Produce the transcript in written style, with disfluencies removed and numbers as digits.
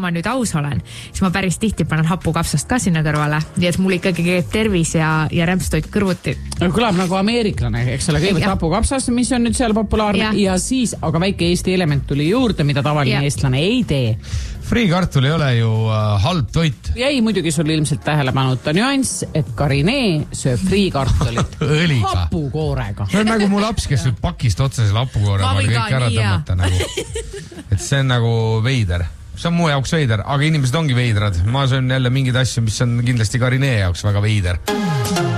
ma nüüd aus olen, siis ma päris tihti panen hapukapsast ka sinna kõrvale, nii et mul ikkagi käib tervis ja rämpstoit kõrvuti. Kõlab nagu ameeriklane, eks ole, kõigepealt hapukapsast, mis on nüüd seal populaarne ja siis, aga väike Eesti element tuli juurde, mida tavaline eestlane ei tee. Friikartul ei ole ju halb toit. Jäi muidugi sul ilmselt tähelepanuta nüanss, et Karinee sööb friikartulit hapukoorega. See on nagu mu laps, kes sööb pakist otsa selle hapukoorega kõik ära tõmmata nagu. Et see on nagu veider. See on mu jaoks veider, aga inimesed ongi veidrad. Ma söön jälle mingeid asju, mis on kindlasti Karinee jaoks väga veider.